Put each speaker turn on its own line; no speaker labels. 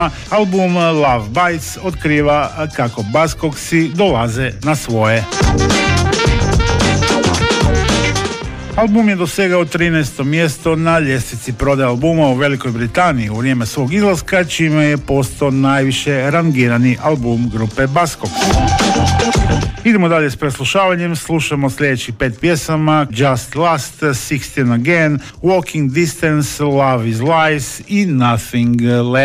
Album Love Bites otkriva kako Buzzcocksi dolaze na svoje. Album je dosegao 13. mjesto na ljestvici prodaje albuma u Velikoj Britaniji u vrijeme svog izlaska, čime je postao najviše rangirani album grupe Buzzcocks. Idemo dalje s preslušavanjem, slušamo sljedećih 5 pjesama: Just Lust, 16 Again, Walking Distance, Love is Lies i Nothing Left.